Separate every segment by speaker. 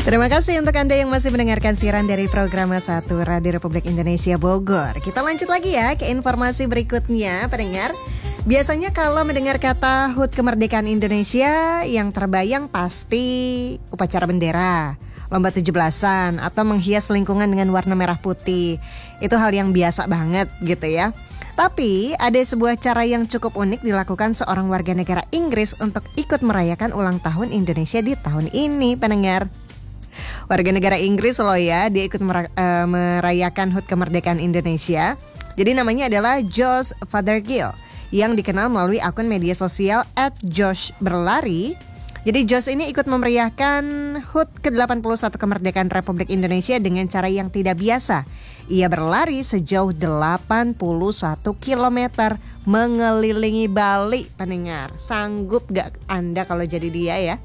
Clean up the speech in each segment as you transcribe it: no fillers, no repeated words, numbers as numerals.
Speaker 1: Terima kasih untuk Anda yang masih mendengarkan siaran dari program 1 Radio Republik Indonesia Bogor. Kita lanjut lagi ya ke informasi berikutnya, pendengar. Biasanya kalau mendengar kata HUT Kemerdekaan Indonesia, yang terbayang pasti upacara bendera, lomba 17-an, atau menghias lingkungan dengan warna merah putih. Itu hal yang biasa banget gitu ya. Tapi ada sebuah cara yang cukup unik dilakukan seorang warga negara Inggris untuk ikut merayakan ulang tahun Indonesia di tahun ini, pendengar. Warga negara Inggris loh ya, dia ikut merayakan HUT Kemerdekaan Indonesia. Jadi namanya adalah Josh Fothergill, yang dikenal melalui akun media sosial @joshberlari. Jadi Josh ini ikut memeriahkan HUT ke-81 Kemerdekaan Republik Indonesia dengan cara yang tidak biasa. Ia berlari sejauh 81 km mengelilingi Bali, pendengar. Sanggup gak Anda kalau jadi dia ya?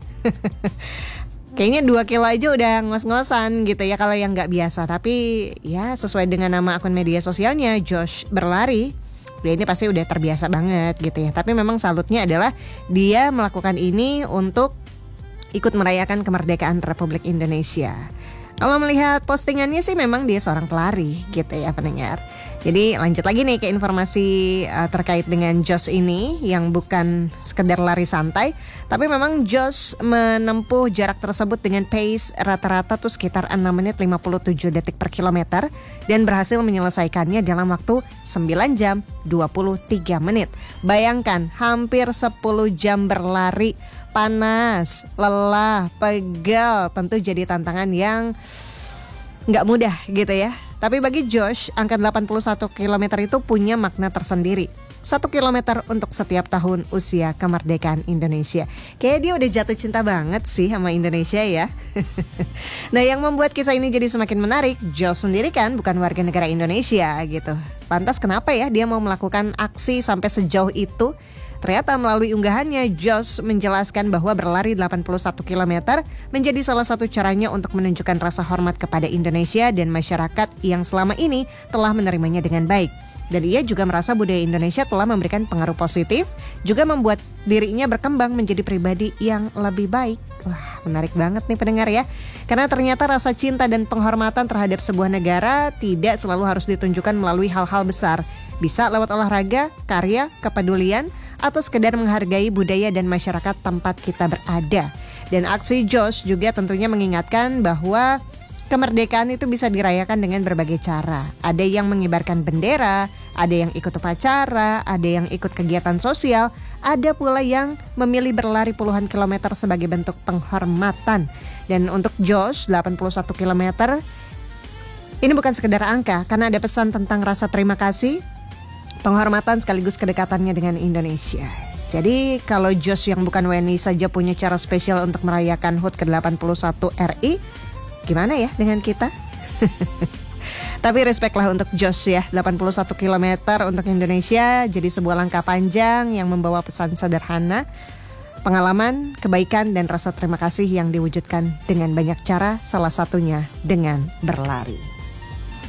Speaker 1: Kayaknya 2 kilo aja udah ngos-ngosan gitu ya kalau yang gak biasa. Tapi ya sesuai dengan nama akun media sosialnya, Josh berlari, dia ini pasti udah terbiasa banget gitu ya. Tapi memang salutnya adalah dia melakukan ini untuk ikut merayakan kemerdekaan Republik Indonesia. Kalau melihat postingannya sih memang dia seorang pelari gitu ya, pendengar. Jadi lanjut lagi nih ke informasi terkait dengan Josh ini, yang bukan sekedar lari santai, tapi memang Josh menempuh jarak tersebut dengan pace rata-rata tuh sekitar 6 menit 57 detik per kilometer dan berhasil menyelesaikannya dalam waktu 9 jam 23 menit. Bayangkan hampir 10 jam berlari, panas, lelah, pegal, tentu jadi tantangan yang gak mudah gitu ya. Tapi bagi Josh, angka 81 km itu punya makna tersendiri. 1 km untuk setiap tahun usia kemerdekaan Indonesia. Kayaknya dia udah jatuh cinta banget sih sama Indonesia ya. Nah, yang membuat kisah ini jadi semakin menarik, Josh sendiri kan bukan warga negara Indonesia gitu. Lantas kenapa ya dia mau melakukan aksi sampai sejauh itu? Ternyata melalui unggahannya, Josh menjelaskan bahwa berlari 81 km menjadi salah satu caranya untuk menunjukkan rasa hormat kepada Indonesia dan masyarakat yang selama ini telah menerimanya dengan baik. Dan ia juga merasa budaya Indonesia telah memberikan pengaruh positif, juga membuat dirinya berkembang menjadi pribadi yang lebih baik. Wah, menarik banget nih pendengar ya. Karena ternyata rasa cinta dan penghormatan terhadap sebuah negara tidak selalu harus ditunjukkan melalui hal-hal besar. Bisa lewat olahraga, karya, kepedulian, atau sekedar menghargai budaya dan masyarakat tempat kita berada. Dan aksi Josh juga tentunya mengingatkan bahwa kemerdekaan itu bisa dirayakan dengan berbagai cara. Ada yang mengibarkan bendera, ada yang ikut upacara, ada yang ikut kegiatan sosial, ada pula yang memilih berlari puluhan kilometer sebagai bentuk penghormatan. Dan untuk Josh, 81 km ini bukan sekedar angka, karena ada pesan tentang rasa terima kasih, penghormatan sekaligus kedekatannya dengan Indonesia. Jadi kalau Josh yang bukan WNI saja punya cara spesial untuk merayakan HUT ke-81 RI, gimana ya dengan kita? Tapi respect lah untuk Josh ya. 81 km untuk Indonesia jadi sebuah langkah panjang yang membawa pesan sederhana, pengalaman, kebaikan, dan rasa terima kasih yang diwujudkan dengan banyak cara, salah satunya dengan berlari.